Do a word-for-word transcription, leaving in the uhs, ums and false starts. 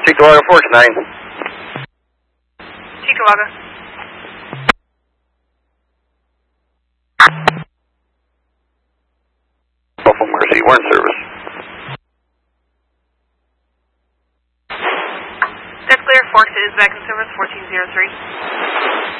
Chickawaga Forks nine. Chickawaga. Buffalo Mercy, we're in service. That's clear. Forks is back in service, fourteen zero three.